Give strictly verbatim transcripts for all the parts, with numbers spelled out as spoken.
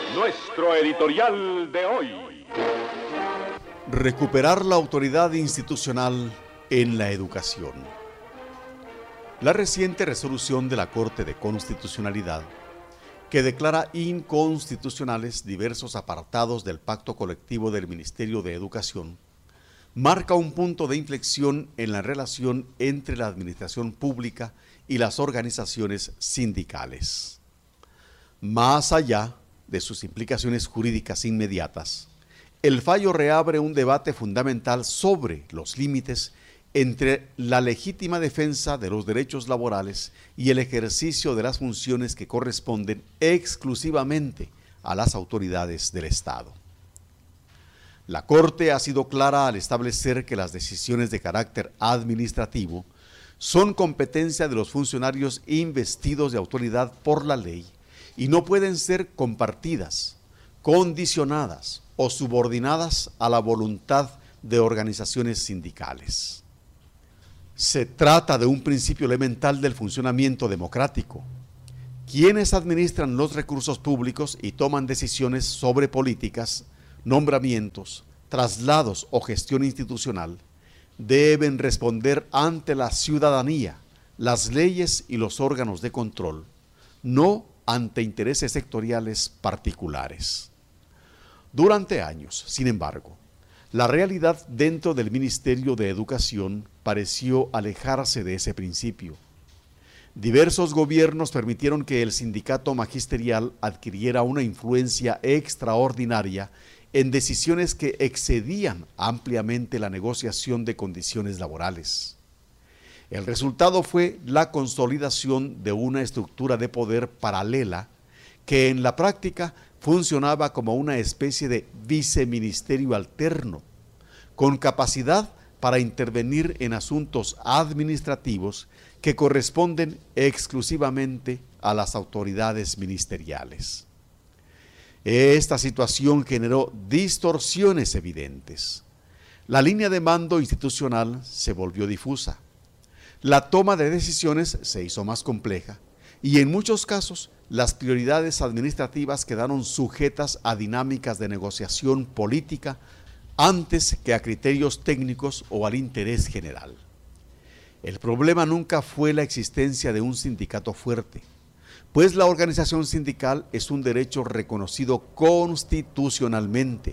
Nuestro editorial de hoy. Recuperar la autoridad institucional en la educación. La reciente resolución de la Corte de Constitucionalidad, que declara inconstitucionales diversos apartados del pacto colectivo del Ministerio de Educación, marca un punto de inflexión en la relación entre la administración pública y las organizaciones sindicales. Más allá de sus implicaciones jurídicas inmediatas, el fallo reabre un debate fundamental sobre los límites entre la legítima defensa de los derechos laborales y el ejercicio de las funciones que corresponden exclusivamente a las autoridades del Estado. La Corte ha sido clara al establecer que las decisiones de carácter administrativo son competencia de los funcionarios investidos de autoridad por la ley y no pueden ser compartidas, condicionadas o subordinadas a la voluntad de organizaciones sindicales. Se trata de un principio elemental del funcionamiento democrático. Quienes administran los recursos públicos y toman decisiones sobre políticas, nombramientos, traslados o gestión institucional deben responder ante la ciudadanía, las leyes y los órganos de control, no ante intereses sectoriales particulares. Durante años, sin embargo, la realidad dentro del Ministerio de Educación pareció alejarse de ese principio. Diversos gobiernos permitieron que el sindicato magisterial adquiriera una influencia extraordinaria en decisiones que excedían ampliamente la negociación de condiciones laborales. El resultado fue la consolidación de una estructura de poder paralela que en la práctica funcionaba como una especie de viceministerio alterno, con capacidad para intervenir en asuntos administrativos que corresponden exclusivamente a las autoridades ministeriales. Esta situación generó distorsiones evidentes. La línea de mando institucional se volvió difusa. La toma de decisiones se hizo más compleja y en muchos casos las prioridades administrativas quedaron sujetas a dinámicas de negociación política antes que a criterios técnicos o al interés general. El problema nunca fue la existencia de un sindicato fuerte, pues la organización sindical es un derecho reconocido constitucionalmente.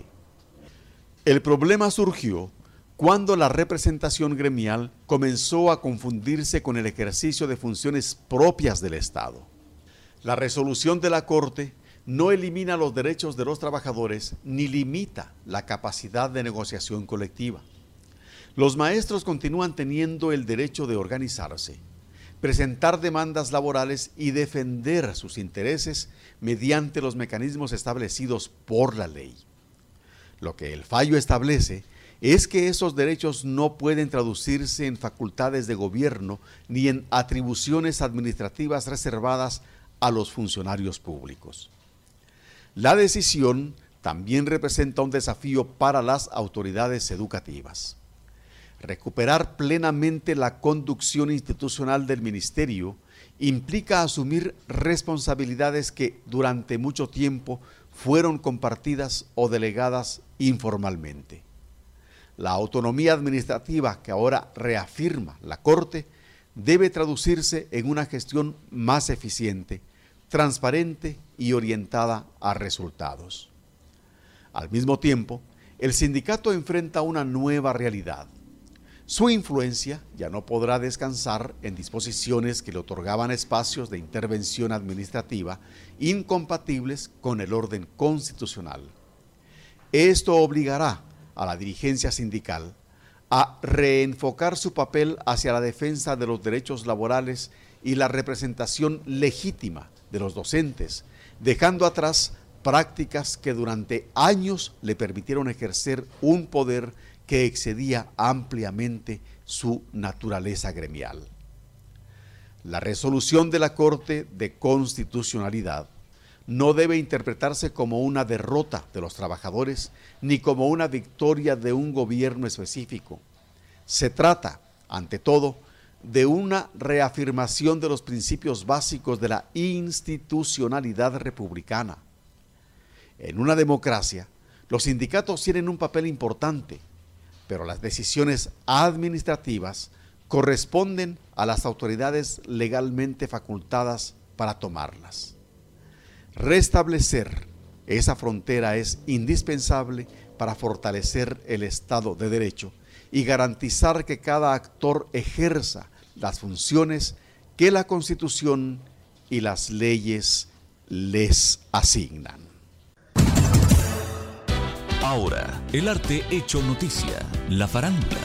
El problema surgió cuando la representación gremial comenzó a confundirse con el ejercicio de funciones propias del Estado. La resolución de la Corte no elimina los derechos de los trabajadores ni limita la capacidad de negociación colectiva. Los maestros continúan teniendo el derecho de organizarse, presentar demandas laborales y defender sus intereses mediante los mecanismos establecidos por la ley. Lo que el fallo establece es que esos derechos no pueden traducirse en facultades de gobierno ni en atribuciones administrativas reservadas a los funcionarios públicos. La decisión también representa un desafío para las autoridades educativas. Recuperar plenamente la conducción institucional del ministerio implica asumir responsabilidades que durante mucho tiempo fueron compartidas o delegadas informalmente. La autonomía administrativa que ahora reafirma la Corte debe traducirse en una gestión más eficiente, transparente y orientada a resultados. Al mismo tiempo, el sindicato enfrenta una nueva realidad. Su influencia ya no podrá descansar en disposiciones que le otorgaban espacios de intervención administrativa incompatibles con el orden constitucional. Esto obligará a la dirigencia sindical a reenfocar su papel hacia la defensa de los derechos laborales y la representación legítima de los docentes, dejando atrás prácticas que durante años le permitieron ejercer un poder que excedía ampliamente su naturaleza gremial. La resolución de la Corte de Constitucionalidad no debe interpretarse como una derrota de los trabajadores ni como una victoria de un gobierno específico. Se trata, ante todo, de una reafirmación de los principios básicos de la institucionalidad republicana. En una democracia, los sindicatos tienen un papel importante, pero las decisiones administrativas corresponden a las autoridades legalmente facultadas para tomarlas. Restablecer esa frontera es indispensable para fortalecer el Estado de Derecho y garantizar que cada actor ejerza las funciones que la Constitución y las leyes les asignan. Ahora, el arte hecho noticia, la farándula.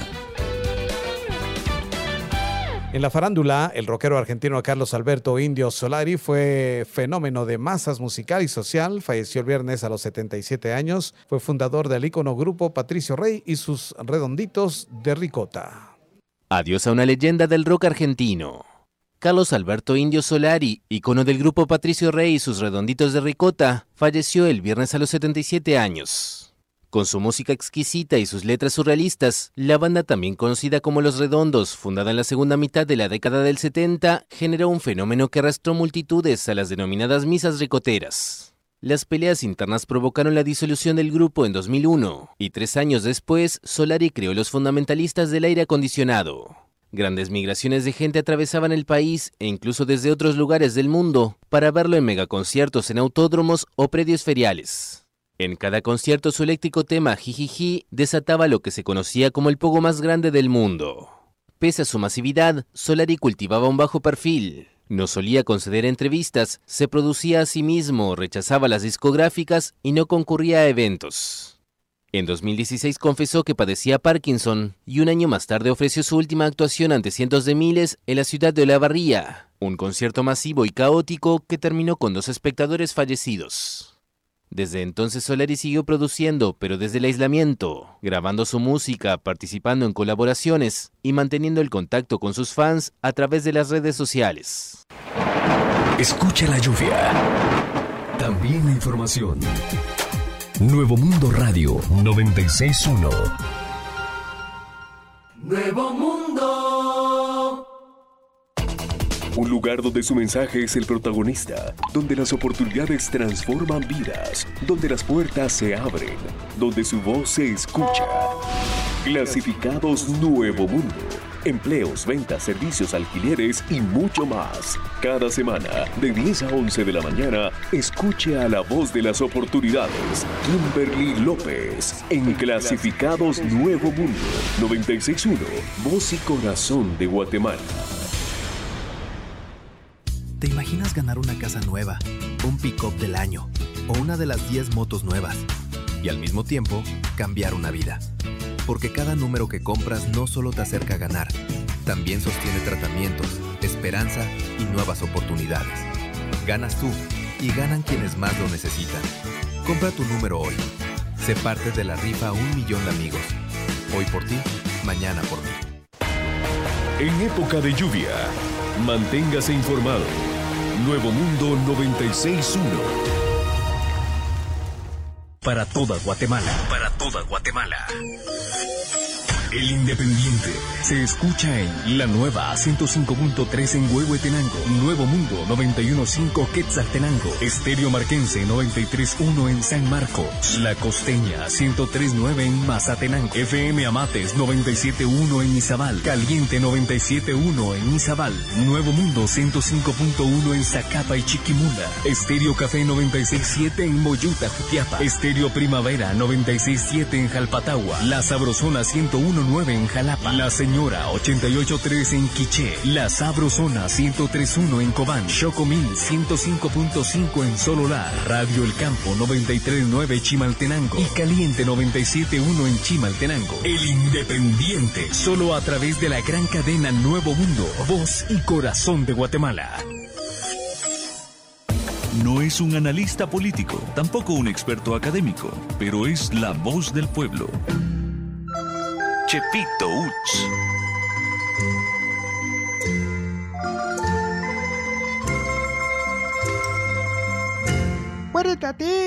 En la farándula, el rockero argentino Carlos Alberto Indio Solari fue fenómeno de masas musical y social. Falleció el viernes a los setenta y siete años. Fue fundador del ícono grupo Patricio Rey y sus Redonditos de Ricota. Adiós a una leyenda del rock argentino. Carlos Alberto Indio Solari, ícono del grupo Patricio Rey y sus Redonditos de Ricota, falleció el viernes a los setenta y siete años. Con su música exquisita y sus letras surrealistas, la banda, también conocida como Los Redondos, fundada en la segunda mitad de la década del setenta, generó un fenómeno que arrastró multitudes a las denominadas misas ricoteras. Las peleas internas provocaron la disolución del grupo en dos mil uno, y tres años después, Solari creó los fundamentalistas del aire acondicionado. Grandes migraciones de gente atravesaban el país, e incluso desde otros lugares del mundo, para verlo en megaconciertos en autódromos o predios feriales. En cada concierto su eléctrico tema Jijiji desataba lo que se conocía como el pogo más grande del mundo. Pese a su masividad, Solari cultivaba un bajo perfil. No solía conceder entrevistas, se producía a sí mismo, rechazaba las discográficas y no concurría a eventos. En dos mil dieciséis confesó que padecía Parkinson y un año más tarde ofreció su última actuación ante cientos de miles en la ciudad de Olavarría, un concierto masivo y caótico que terminó con dos espectadores fallecidos. Desde entonces Solari siguió produciendo, pero desde el aislamiento, grabando su música, participando en colaboraciones y manteniendo el contacto con sus fans a través de las redes sociales. Escucha la lluvia. También la información. Nuevo Mundo Radio noventa y seis punto uno. Nuevo Mundo. Un lugar donde su mensaje es el protagonista, donde las oportunidades transforman vidas, donde las puertas se abren, donde su voz se escucha. Clasificados Nuevo Mundo. Empleos, ventas, servicios, alquileres y mucho más. Cada semana, de diez a once de la mañana, escuche a la voz de las oportunidades, Kimberly López, en Clasificados Nuevo Mundo, noventa y seis punto uno, voz y corazón de Guatemala. ¿Te imaginas ganar una casa nueva, un pick-up del año o una de las diez motos nuevas? Y al mismo tiempo, cambiar una vida. Porque cada número que compras no solo te acerca a ganar, también sostiene tratamientos, esperanza y nuevas oportunidades. Ganas tú y ganan quienes más lo necesitan. Compra tu número hoy. Sé parte de la rifa Un Millón de Amigos. Hoy por ti, mañana por mí. En época de lluvia, manténgase informado. Nuevo Mundo noventa y seis punto uno. Para toda Guatemala. Para toda Guatemala. El Independiente se escucha en La Nueva ciento cinco punto tres en Huehuetenango, Nuevo Mundo noventa y uno punto cinco Quetzaltenango, Estéreo Marquense noventa y tres punto uno en San Marcos, La Costeña ciento tres punto nueve en Mazatenango, F M Amates noventa y siete punto uno en Izabal, Caliente noventa y siete punto uno en Izabal, Nuevo Mundo ciento cinco punto uno en Zacapa y Chiquimula, Estéreo Café noventa y seis punto siete en Moyuta, Jutiapa, Estéreo Primavera noventa y seis punto siete en Jalpatagua, La Sabrosona ciento uno punto nueve en Jalapa, La Señora ochenta y ocho punto tres en Quiché, La Sabrosona ciento tres punto uno en Cobán, Chocomil ciento cinco punto cinco en Sololá, Radio El Campo noventa y tres punto nueve Chimaltenango y Caliente noventa y siete punto uno en Chimaltenango. El Independiente, solo a través de la gran cadena Nuevo Mundo, voz y corazón de Guatemala. No es un analista político, tampoco un experto académico, pero es la voz del pueblo. Chepito Uch. Muérete a ti,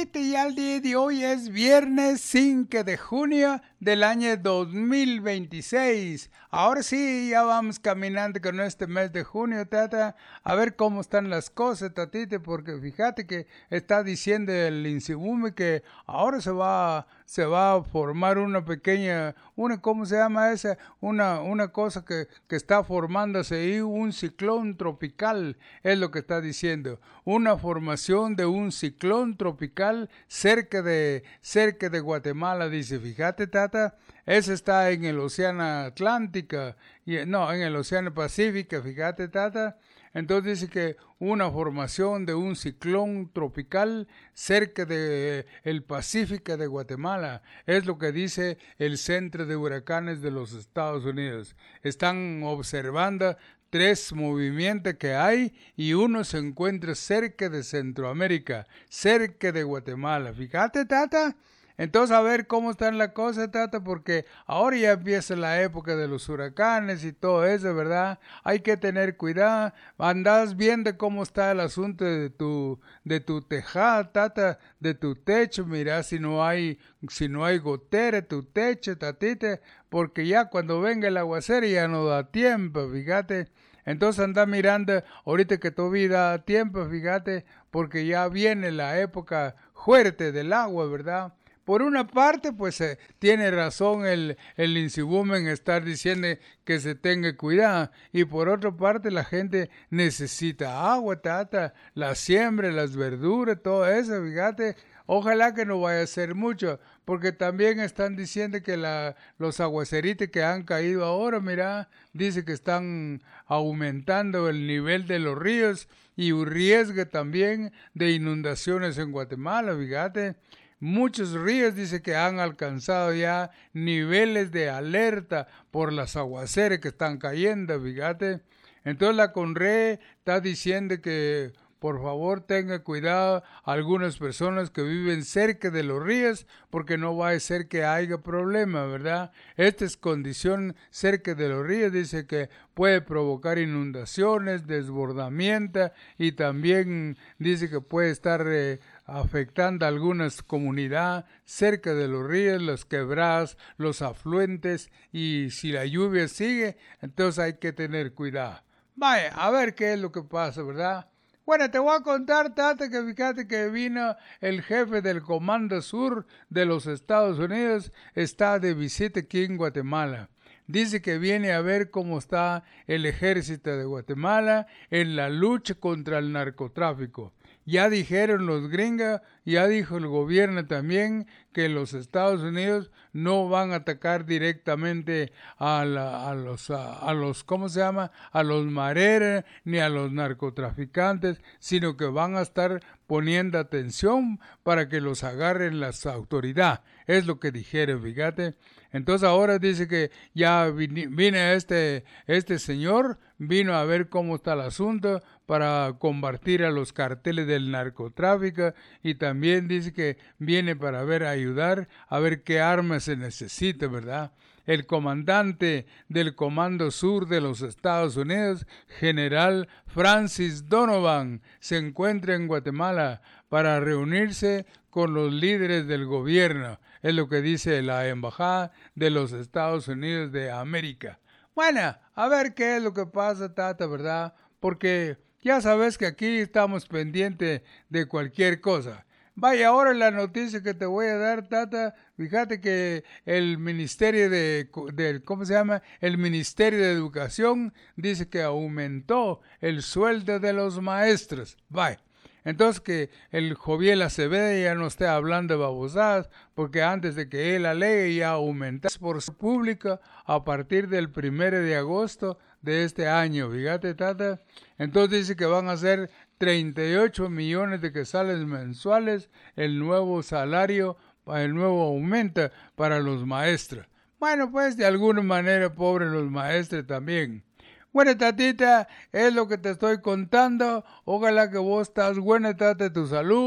tatita, ya el día de hoy es viernes cinco de junio del año dos mil veintiséis. Ahora sí, ya vamos caminando con este mes de junio, tata. A ver cómo están las cosas, tatita, porque fíjate que está diciendo el INSIBUME que ahora se va, se va a formar una pequeña, una, ¿cómo se llama esa? Una, una cosa que, que está formándose ahí, un ciclón tropical, es lo que está diciendo. Una formación de un ciclón tropical cerca de, cerca de Guatemala, dice, fíjate, tata, ese está en el Océano Atlántico, y, no, en el Océano Pacífico, fíjate, tata. Entonces dice que una formación de un ciclón tropical cerca de el Pacífico de Guatemala, es lo que dice el Centro de Huracanes de los Estados Unidos. Están observando tres movimientos que hay y uno se encuentra cerca de Centroamérica, cerca de Guatemala. Fíjate, tata. Entonces, a ver cómo están las cosas, tata, porque ahora ya empieza la época de los huracanes y todo eso, ¿verdad? Hay que tener cuidado. Andás viendo cómo está el asunto de tu, de tu tejado, tata, de tu techo. Mira, si no hay, si no hay gotera, tu techo, tatita, porque ya cuando venga el aguacero ya no da tiempo, fíjate. Entonces anda mirando, ahorita que todavía da tiempo, fíjate, porque ya viene la época fuerte del agua, ¿verdad? Por una parte, pues eh, tiene razón el, el INSIBUME en estar diciendo que se tenga cuidado. Y por otra parte, la gente necesita agua, tata, la siembra, las verduras, todo eso, fíjate. Ojalá que no vaya a ser mucho, porque también están diciendo que la, los aguaceritos que han caído ahora, mira, dice que están aumentando el nivel de los ríos y un riesgo también de inundaciones en Guatemala, fíjate. Muchos ríos dice que han alcanzado ya niveles de alerta por las aguaceras que están cayendo, fíjate. Entonces la CONRE está diciendo que por favor tenga cuidado algunas personas que viven cerca de los ríos, porque no va a ser que haya problema, ¿verdad? Esta es condición cerca de los ríos, dice que puede provocar inundaciones, desbordamiento y también dice que puede estar eh, afectando a algunas comunidades cerca de los ríos, los quebradas, los afluentes, y si la lluvia sigue, entonces hay que tener cuidado. Vaya, a ver qué es lo que pasa, ¿verdad? Bueno, te voy a contar, tata, que fíjate que vino el jefe del Comando Sur de los Estados Unidos, está de visita aquí en Guatemala. Dice que viene a ver cómo está el ejército de Guatemala en la lucha contra el narcotráfico. Ya dijeron los gringos, ya dijo el gobierno también, que los Estados Unidos no van a atacar directamente a, la, a los, a, a los, ¿cómo se llama? A los mareros ni a los narcotraficantes, sino que van a estar poniendo atención para que los agarren las autoridades. Es lo que dijeron, fíjate. Entonces ahora dice que ya viene este, este señor, vino a ver cómo está el asunto para combatir a los carteles del narcotráfico, y también dice que viene para ver, ayudar, a ver qué armas se necesita, ¿verdad? El comandante del Comando Sur de los Estados Unidos, general Francis Donovan, se encuentra en Guatemala para reunirse con los líderes del gobierno. Es lo que dice la Embajada de los Estados Unidos de América. Bueno, a ver qué es lo que pasa, tata, ¿verdad? Porque ya sabes que aquí estamos pendientes de cualquier cosa. Vaya, ahora la noticia que te voy a dar, tata, fíjate que el Ministerio de, de, ¿cómo se llama? El Ministerio de Educación dice que aumentó el sueldo de los maestros. Vaya. Entonces que el Joviel Acevedo ya no esté hablando de babosadas, porque antes de que él alegue ya aumentó por su público a partir del primero de agosto de este año, fíjate, tata. Entonces dice que van a ser treinta y ocho millones de quetzales mensuales el nuevo salario, el nuevo aumento para los maestros. Bueno, pues de alguna manera pobres los maestros también. Bueno, tatita, es lo que te estoy contando. Ojalá que vos estás buena, tata, de tu salud.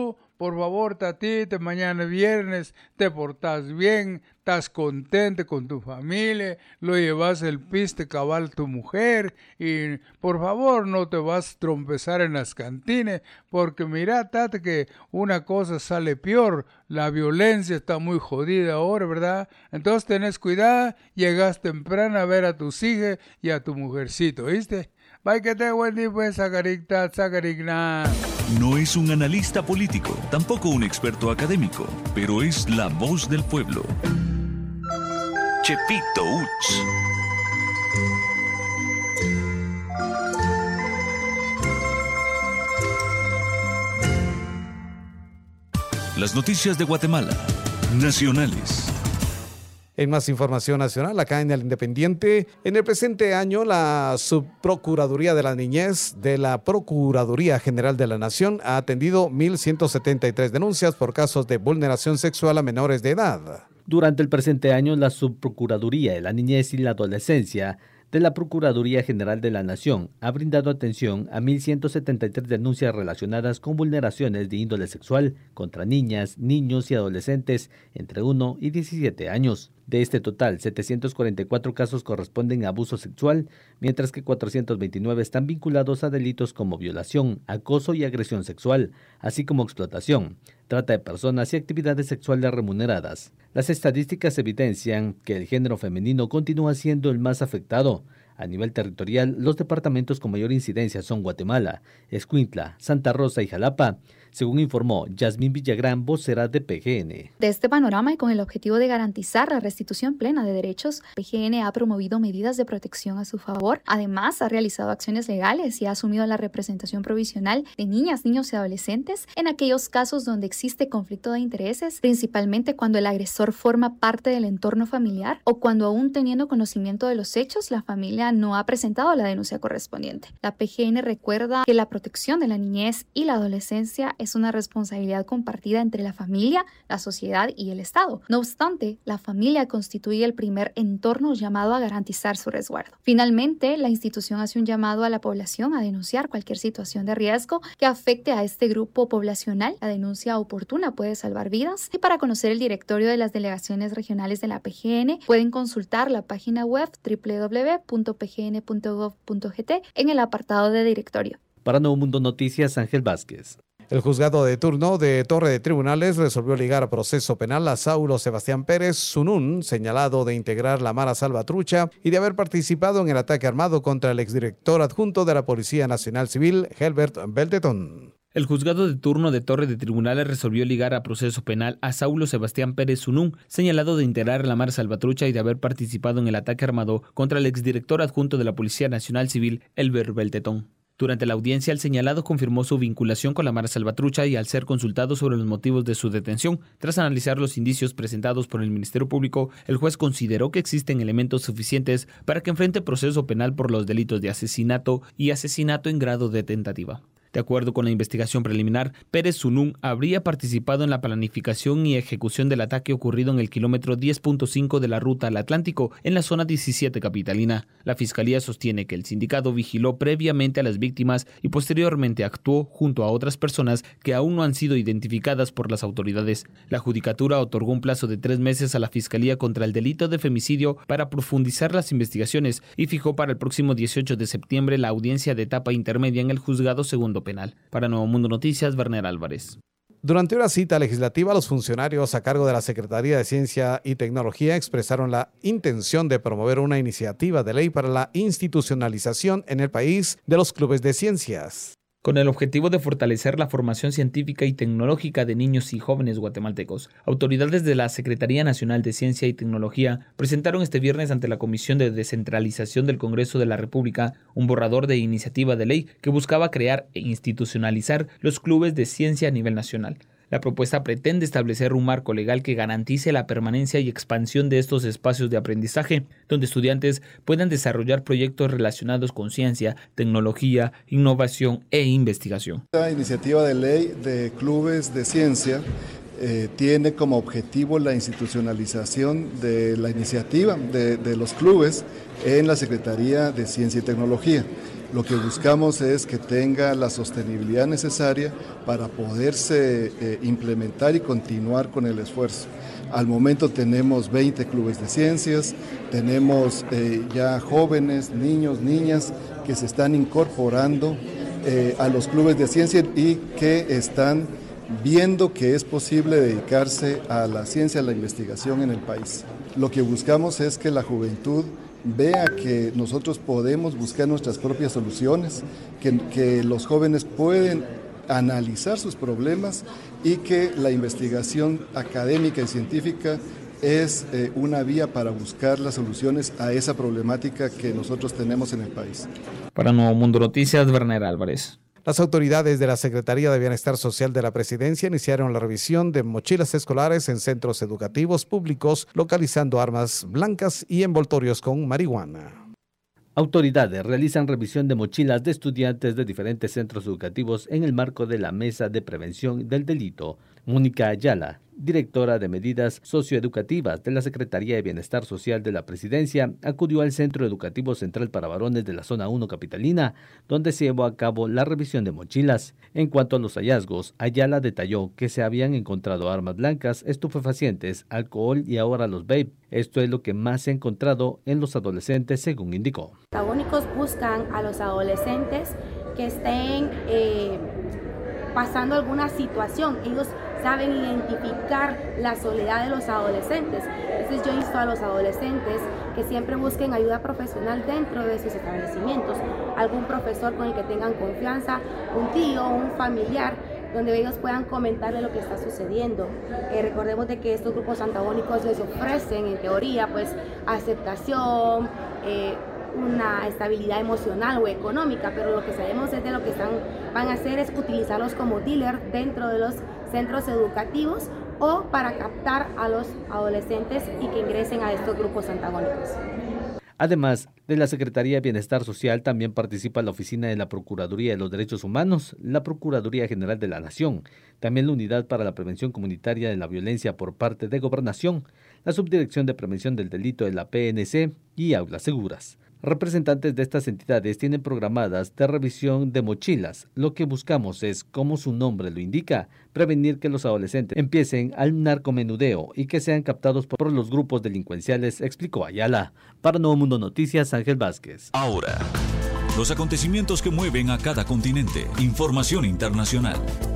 por favor, tatita, mañana viernes, te portas bien, estás contente con tu familia, lo llevas el piste cabal a tu mujer y por favor no te vas a trompezar en las cantinas porque mira, tata, que una cosa sale peor, la violencia está muy jodida ahora, ¿verdad? Entonces tenés cuidado, llegas temprano a ver a tus hijas y a tu mujercito, ¿viste? Bye, que te buen día, pues, sacaricta, sacaricna. No es un analista político, tampoco un experto académico, pero es la voz del pueblo. Chepito Uch. Las noticias de Guatemala, nacionales. En más información nacional, acá en El Independiente, en el presente año la Subprocuraduría de la Niñez de la Procuraduría General de la Nación ha atendido mil ciento setenta y tres denuncias por casos de vulneración sexual a menores de edad. Durante el presente año, la Subprocuraduría de la Niñez y la Adolescencia de la Procuraduría General de la Nación ha brindado atención a mil ciento setenta y tres denuncias relacionadas con vulneraciones de índole sexual contra niñas, niños y adolescentes entre uno y diecisiete años. De este total, setecientos cuarenta y cuatro casos corresponden a abuso sexual, mientras que cuatrocientos veintinueve están vinculados a delitos como violación, acoso y agresión sexual, así como explotación, trata de personas y actividades sexuales remuneradas. Las estadísticas evidencian que el género femenino continúa siendo el más afectado. A nivel territorial, los departamentos con mayor incidencia son Guatemala, Escuintla, Santa Rosa y Jalapa, según informó Yasmín Villagrán, vocera de P G N. De este panorama y con el objetivo de garantizar la restitución plena de derechos, P G N ha promovido medidas de protección a su favor. Además, ha realizado acciones legales y ha asumido la representación provisional de niñas, niños y adolescentes en aquellos casos donde existe conflicto de intereses, principalmente cuando el agresor forma parte del entorno familiar o cuando aún teniendo conocimiento de los hechos, la familia no ha presentado la denuncia correspondiente. La P G N recuerda que la protección de la niñez y la adolescencia es una responsabilidad compartida entre la familia, la sociedad y el Estado. No obstante, la familia constituye el primer entorno llamado a garantizar su resguardo. Finalmente, la institución hace un llamado a la población a denunciar cualquier situación de riesgo que afecte a este grupo poblacional. La denuncia oportuna puede salvar vidas y para conocer el directorio de las delegaciones regionales de la P G N pueden consultar la página web doble u doble u doble u punto p g n punto gov punto g t en el apartado de directorio. Para Nuevo Mundo Noticias, Ángel Vázquez. El juzgado de turno de Torre de Tribunales resolvió ligar a proceso penal a Saulo Sebastián Pérez Sunún, señalado de integrar la Mara Salvatrucha y de haber participado en el ataque armado contra el exdirector adjunto de la Policía Nacional Civil, Helbert Beltetón. El juzgado de turno de Torre de Tribunales resolvió ligar a proceso penal a Saulo Sebastián Pérez Sunún, señalado de integrar la Mara Salvatrucha y de haber participado en el ataque armado contra el exdirector adjunto de la Policía Nacional Civil, Helbert Beltetón. Durante la audiencia, el señalado confirmó su vinculación con la Mara Salvatrucha y al ser consultado sobre los motivos de su detención, tras analizar los indicios presentados por el Ministerio Público, el juez consideró que existen elementos suficientes para que enfrente proceso penal por los delitos de asesinato y asesinato en grado de tentativa. De acuerdo con la investigación preliminar, Pérez Sunún habría participado en la planificación y ejecución del ataque ocurrido en el kilómetro diez punto cinco de la ruta al Atlántico, en la zona diecisiete capitalina. La Fiscalía sostiene que el sindicado vigiló previamente a las víctimas y posteriormente actuó junto a otras personas que aún no han sido identificadas por las autoridades. La Judicatura otorgó un plazo de tres meses a la Fiscalía contra el delito de femicidio para profundizar las investigaciones y fijó para el próximo dieciocho de septiembre la audiencia de etapa intermedia en el juzgado segundo penal. Para Nuevo Mundo Noticias, Werner Álvarez. Durante una cita legislativa, los funcionarios a cargo de la Secretaría de Ciencia y Tecnología expresaron la intención de promover una iniciativa de ley para la institucionalización en el país de los clubes de ciencias, con el objetivo de fortalecer la formación científica y tecnológica de niños y jóvenes guatemaltecos. Autoridades de la Secretaría Nacional de Ciencia y Tecnología presentaron este viernes ante la Comisión de Descentralización del Congreso de la República un borrador de iniciativa de ley que buscaba crear e institucionalizar los clubes de ciencia a nivel nacional. La propuesta pretende establecer un marco legal que garantice la permanencia y expansión de estos espacios de aprendizaje, donde estudiantes puedan desarrollar proyectos relacionados con ciencia, tecnología, innovación e investigación. Esta iniciativa de ley de clubes de ciencia eh, tiene como objetivo la institucionalización de la iniciativa de, de los clubes en la Secretaría de Ciencia y Tecnología. Lo que buscamos es que tenga la sostenibilidad necesaria para poderse eh, implementar y continuar con el esfuerzo. Al momento tenemos veinte clubes de ciencias, tenemos eh, ya jóvenes, niños, niñas que se están incorporando eh, a los clubes de ciencia y que están viendo que es posible dedicarse a la ciencia, a la investigación en el país. Lo que buscamos es que la juventud vea que nosotros podemos buscar nuestras propias soluciones, que, que los jóvenes pueden analizar sus problemas y que la investigación académica y científica es eh, una vía para buscar las soluciones a esa problemática que nosotros tenemos en el país. Para Nuevo Mundo Noticias, Werner Álvarez. Las autoridades de la Secretaría de Bienestar Social de la Presidencia iniciaron la revisión de mochilas escolares en centros educativos públicos, localizando armas blancas y envoltorios con marihuana. Autoridades realizan revisión de mochilas de estudiantes de diferentes centros educativos en el marco de la Mesa de Prevención del Delito. Mónica Ayala, directora de Medidas Socioeducativas de la Secretaría de Bienestar Social de la Presidencia, acudió al Centro Educativo Central para Varones de la Zona uno Capitalina, donde se llevó a cabo la revisión de mochilas. En cuanto a los hallazgos, Ayala detalló que se habían encontrado armas blancas, estupefacientes, alcohol y ahora los vape. Esto es lo que más se ha encontrado en los adolescentes, según indicó. Los antagónicos buscan a los adolescentes que estén eh, pasando alguna situación. Ellos saben identificar la soledad de los adolescentes. Entonces yo insto a los adolescentes que siempre busquen ayuda profesional dentro de sus establecimientos. Algún profesor con el que tengan confianza, un tío, un familiar, donde ellos puedan comentar de lo que está sucediendo. Eh, recordemos de que estos grupos antagónicos les ofrecen, en teoría, pues aceptación, eh, una estabilidad emocional o económica, pero lo que sabemos es de lo que están, van a hacer es utilizarlos como dealer dentro de los centros educativos o para captar a los adolescentes y que ingresen a estos grupos antagónicos. Además de la Secretaría de Bienestar Social, también participa la Oficina de la Procuraduría de los Derechos Humanos, la Procuraduría General de la Nación, también la Unidad para la Prevención Comunitaria de la Violencia por parte de Gobernación, la Subdirección de Prevención del Delito de la P N C y Aulas Seguras. Representantes de estas entidades tienen programadas de revisión de mochilas. Lo que buscamos es, como su nombre lo indica, prevenir que los adolescentes empiecen al narcomenudeo y que sean captados por los grupos delincuenciales, explicó Ayala. Para Nuevo Mundo Noticias, Ángel Vázquez. Ahora, los acontecimientos que mueven a cada continente. Información internacional.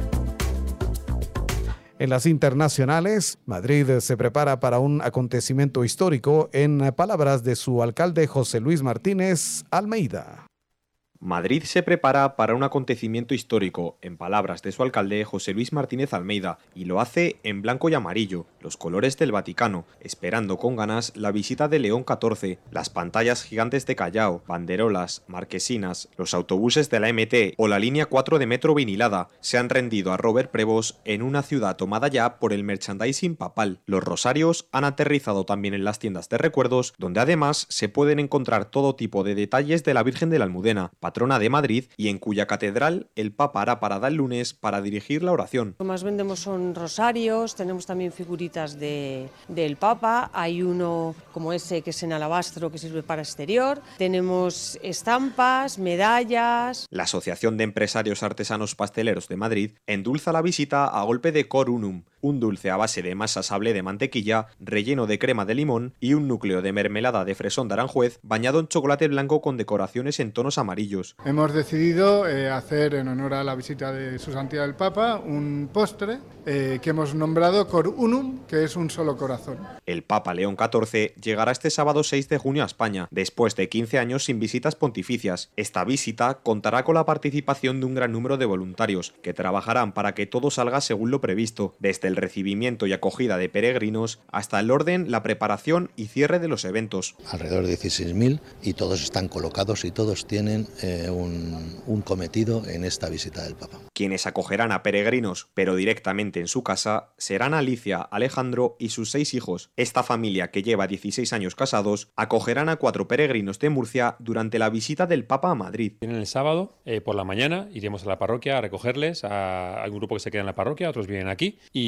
En las internacionales, Madrid se prepara para un acontecimiento histórico, en palabras de su alcalde José Luis Martínez Almeida. Madrid se prepara para un acontecimiento histórico, en palabras de su alcalde José Luis Martínez Almeida, y lo hace en blanco y amarillo, los colores del Vaticano, esperando con ganas la visita de León catorce, las pantallas gigantes de Callao, banderolas, marquesinas, los autobuses de la M T o la línea cuatro de metro vinilada se han rendido a Robert Prevost en una ciudad tomada ya por el merchandising papal. Los rosarios han aterrizado también en las tiendas de recuerdos, donde además se pueden encontrar todo tipo de detalles de la Virgen de la Almudena, patrona de Madrid, y en cuya catedral el Papa hará parada el lunes para dirigir la oración. Lo que más vendemos son rosarios, tenemos también figuritas de, del Papa, hay uno como ese que es en alabastro que sirve para exterior, tenemos estampas, medallas. La Asociación de Empresarios Artesanos Pasteleros de Madrid endulza la visita a golpe de cor unum, un dulce a base de masa sable de mantequilla, relleno de crema de limón y un núcleo de mermelada de fresón de Aranjuez bañado en chocolate blanco con decoraciones en tonos amarillos. Hemos decidido eh, hacer en honor a la visita de Su Santidad el Papa un postre eh, que hemos nombrado Cor Unum, que es un solo corazón. El Papa León catorce llegará este sábado seis de junio a España, después de quince años sin visitas pontificias. Esta visita contará con la participación de un gran número de voluntarios, que trabajarán para que todo salga según lo previsto, desde el recibimiento y acogida de peregrinos hasta el orden, la preparación y cierre de los eventos. Alrededor de dieciséis mil y todos están colocados y todos tienen eh, un, un cometido en esta visita del Papa. Quienes acogerán a peregrinos, pero directamente en su casa, serán Alicia, Alejandro y sus seis hijos. Esta familia, que lleva dieciséis años casados, acogerán a cuatro peregrinos de Murcia durante la visita del Papa a Madrid. Vienen el sábado, eh, por la mañana, iremos a la parroquia a recogerles, a algún grupo que se queda en la parroquia, otros vienen aquí, y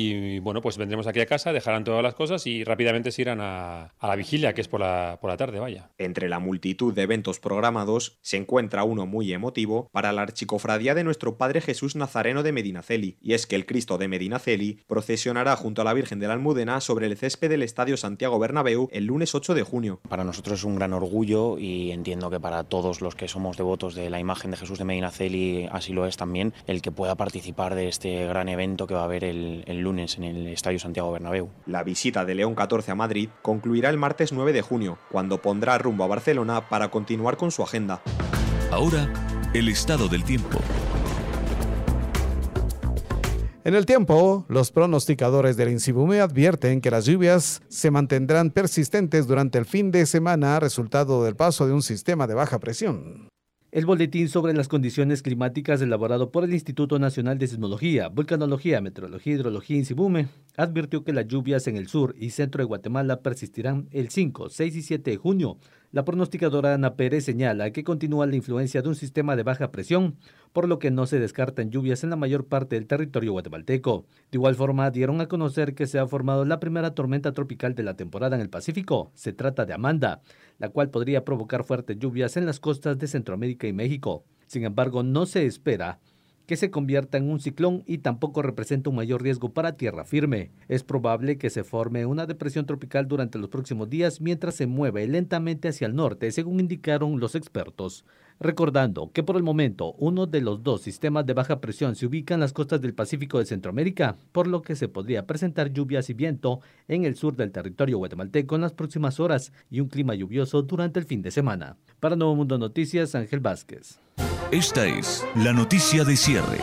y bueno, pues vendremos aquí a casa, dejarán todas las cosas y rápidamente se irán a, a la vigilia, que es por la, por la tarde, vaya. Entre la multitud de eventos programados se encuentra uno muy emotivo para la archicofradía de nuestro Padre Jesús Nazareno de Medinaceli, y es que el Cristo de Medinaceli procesionará junto a la Virgen de la Almudena sobre el césped del Estadio Santiago Bernabéu el lunes ocho de junio. Para nosotros es un gran orgullo y entiendo que para todos los que somos devotos de la imagen de Jesús de Medinaceli así lo es también, el que pueda participar de este gran evento que va a haber el, el lunes en el Estadio Santiago Bernabéu. La visita de León catorce a Madrid concluirá el martes nueve de junio, cuando pondrá rumbo a Barcelona para continuar con su agenda. Ahora, el estado del tiempo. En el tiempo, los pronosticadores del INSIBUME advierten que las lluvias se mantendrán persistentes durante el fin de semana, resultado del paso de un sistema de baja presión. El boletín sobre las condiciones climáticas elaborado por el Instituto Nacional de Sismología, Vulcanología, Meteorología y Hidrología INSIBUME advirtió que las lluvias en el sur y centro de Guatemala persistirán el cinco, seis y siete de junio. La pronosticadora Ana Pérez señala que continúa la influencia de un sistema de baja presión, por lo que no se descartan lluvias en la mayor parte del territorio guatemalteco. De igual forma, dieron a conocer que se ha formado la primera tormenta tropical de la temporada en el Pacífico. Se trata de Amanda, la cual podría provocar fuertes lluvias en las costas de Centroamérica y México. Sin embargo, no se espera que se convierta en un ciclón y tampoco representa un mayor riesgo para tierra firme. Es probable que se forme una depresión tropical durante los próximos días mientras se mueve lentamente hacia el norte, según indicaron los expertos. Recordando que por el momento uno de los dos sistemas de baja presión se ubica en las costas del Pacífico de Centroamérica, por lo que se podría presentar lluvias y viento en el sur del territorio guatemalteco en las próximas horas y un clima lluvioso durante el fin de semana. Para Nuevo Mundo Noticias, Ángel Vázquez. Esta es la noticia de cierre.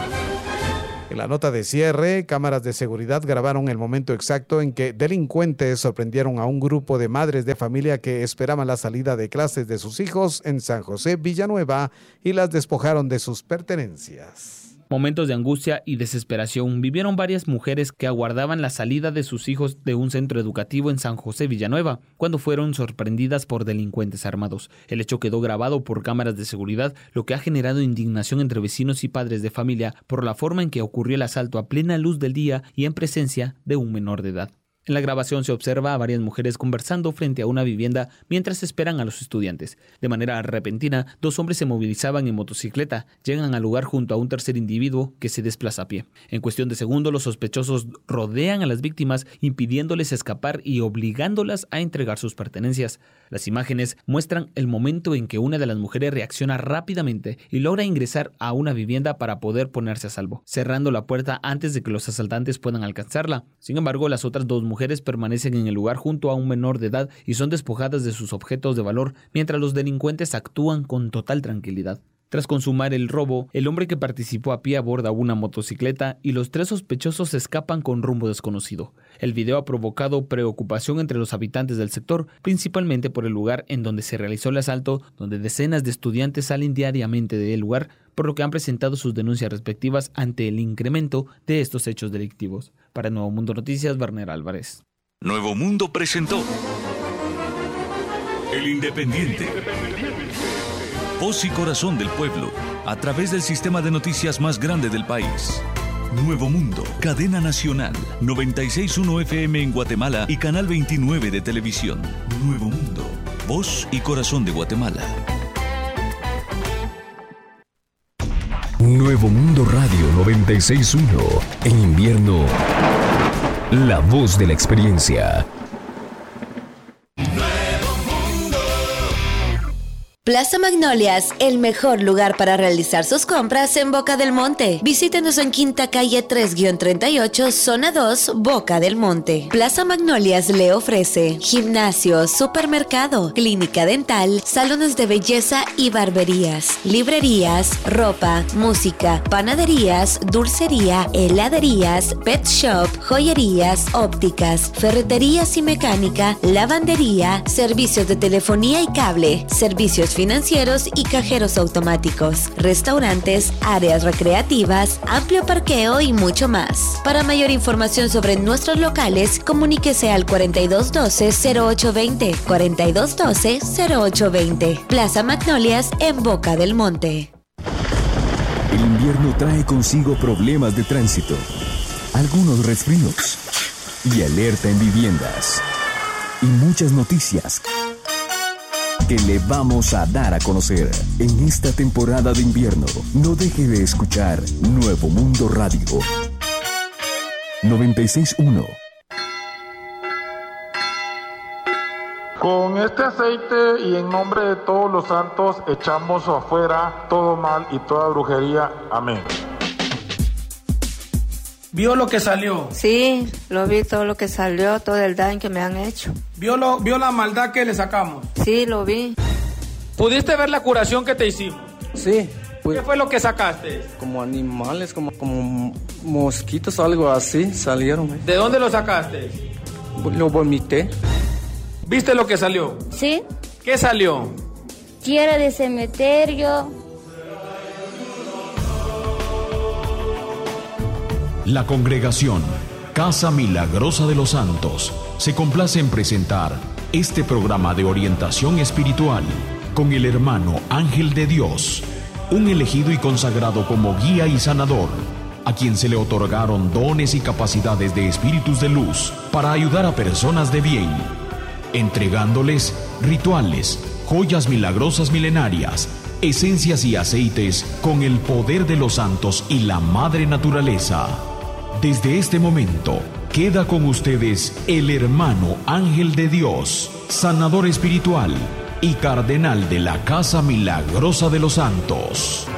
En la nota de cierre, cámaras de seguridad grabaron el momento exacto en que delincuentes sorprendieron a un grupo de madres de familia que esperaban la salida de clases de sus hijos en San José, Villanueva, y las despojaron de sus pertenencias. Momentos de angustia y desesperación vivieron varias mujeres que aguardaban la salida de sus hijos de un centro educativo en San José, Villanueva, cuando fueron sorprendidas por delincuentes armados. El hecho quedó grabado por cámaras de seguridad, lo que ha generado indignación entre vecinos y padres de familia por la forma en que ocurrió el asalto a plena luz del día y en presencia de un menor de edad. En la grabación se observa a varias mujeres conversando frente a una vivienda mientras esperan a los estudiantes. De manera repentina, dos hombres se movilizaban en motocicleta, llegan al lugar junto a un tercer individuo que se desplaza a pie. En cuestión de segundos, los sospechosos rodean a las víctimas, impidiéndoles escapar y obligándolas a entregar sus pertenencias. Las imágenes muestran el momento en que una de las mujeres reacciona rápidamente y logra ingresar a una vivienda para poder ponerse a salvo, cerrando la puerta antes de que los asaltantes puedan alcanzarla. Sin embargo, las otras dos mujeres mujeres permanecen en el lugar junto a un menor de edad y son despojadas de sus objetos de valor mientras los delincuentes actúan con total tranquilidad. Tras consumar el robo, el hombre que participó a pie aborda una motocicleta y los tres sospechosos escapan con rumbo desconocido. El video ha provocado preocupación entre los habitantes del sector, principalmente por el lugar en donde se realizó el asalto, donde decenas de estudiantes salen diariamente del lugar, por lo que han presentado sus denuncias respectivas ante el incremento de estos hechos delictivos. Para Nuevo Mundo Noticias, Werner Álvarez. Nuevo Mundo presentó El Independiente. Voz y corazón del pueblo, a través del sistema de noticias más grande del país. Nuevo Mundo, cadena nacional, noventa y seis punto uno F M en Guatemala y canal veintinueve de televisión. Nuevo Mundo, voz y corazón de Guatemala. Nuevo Mundo Radio noventa y seis punto uno. En invierno, la voz de la experiencia. Plaza Magnolias, el mejor lugar para realizar sus compras en Boca del Monte. Visítenos en Quinta Calle tres treinta y ocho, Zona dos, Boca del Monte. Plaza Magnolias le ofrece gimnasio, supermercado, clínica dental, salones de belleza y barberías, librerías, ropa, música, panaderías, dulcería, heladerías, pet shop, joyerías, ópticas, ferreterías y mecánica, lavandería, servicios de telefonía y cable, servicios financieros y cajeros automáticos, restaurantes, áreas recreativas, amplio parqueo y mucho más. Para mayor información sobre nuestros locales, comuníquese al cuarenta y dos doce, cero ocho veinte, cuarenta y dos doce, cero ocho veinte. Plaza Magnolias en Boca del Monte. El invierno trae consigo problemas de tránsito. algunos resfríos y alerta en viviendas. Y muchas noticias que le vamos a dar a conocer en esta temporada de invierno. No deje de escuchar Nuevo Mundo Radio noventa y seis punto uno. Con este aceite y en nombre de todos los santos echamos afuera todo mal y toda brujería. Amén. ¿Vio lo que salió? Sí, lo vi todo lo que salió, todo el daño que me han hecho. ¿Vio, lo, vio la maldad que le sacamos? Sí, lo vi. ¿Pudiste ver la curación que te hicimos? Sí. Pues, ¿qué fue lo que sacaste? Como animales, como, como mosquitos, algo así, salieron. ¿eh? ¿De dónde lo sacaste? Lo vomité. ¿Viste lo que salió? Sí. ¿Qué salió? Tierra de cementerio. La congregación Casa Milagrosa de los Santos se complace en presentar este programa de orientación espiritual con el hermano Ángel de Dios, un elegido y consagrado como guía y sanador, a quien se le otorgaron dones y capacidades de espíritus de luz para ayudar a personas de bien, entregándoles rituales, joyas milagrosas milenarias, esencias y aceites con el poder de los santos y la madre naturaleza. Desde este momento, queda con ustedes el hermano Ángel de Dios, sanador espiritual y cardenal de la Casa Milagrosa de los Santos.